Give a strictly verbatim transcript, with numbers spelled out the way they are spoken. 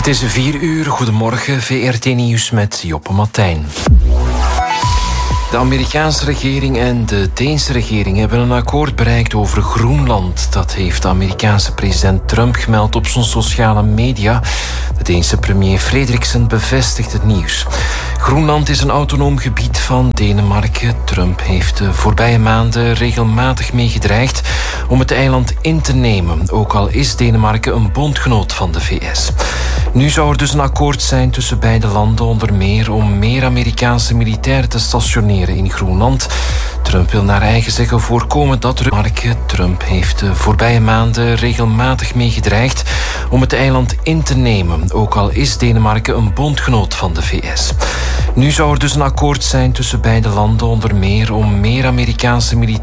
Het is vier uur. Goedemorgen, V R T Nieuws met Joppe Martijn. De Amerikaanse regering en de Deense regering hebben een akkoord bereikt over Groenland. Dat heeft de Amerikaanse president Trump gemeld op zijn sociale media. De Deense premier Frederiksen bevestigt het nieuws. Groenland is een autonoom gebied van Denemarken. Trump heeft de voorbije maanden regelmatig mee gedreigd om het eiland in te nemen, ook al is Denemarken een bondgenoot van de V S. Nu zou er dus een akkoord zijn tussen beide landen, onder meer om meer Amerikaanse militairen te stationeren in Groenland. Trump wil naar eigen zeggen voorkomen dat Denemarken. Trump heeft de voorbije maanden regelmatig mee gedreigd om het eiland in te nemen, ook al is Denemarken een bondgenoot van de V S. Nu zou er dus een akkoord zijn tussen beide landen, onder meer om meer Amerikaanse militairen